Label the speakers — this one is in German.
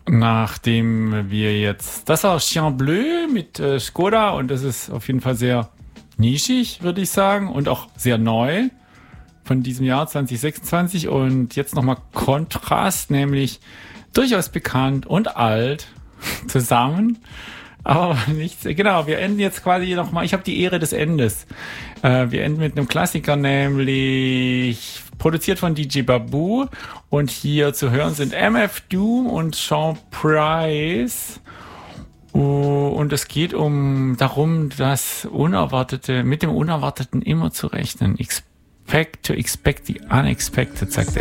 Speaker 1: Nachdem wir jetzt, das war Chien Bleu mit Skoda und das ist auf jeden Fall sehr nischig, würde ich sagen, und auch sehr neu von diesem Jahr 2026 und jetzt nochmal Kontrast, nämlich durchaus bekannt und alt zusammen, aber nichts, genau, wir enden jetzt quasi nochmal, ich habe die Ehre des Endes. Wir enden mit einem Klassiker, nämlich produziert von DJ Babu und hier zu hören sind MF Doom und Sean Price. Und es geht darum, das Unerwartete, mit dem Unerwarteten immer zu rechnen. To expect the unexpected, sagt er.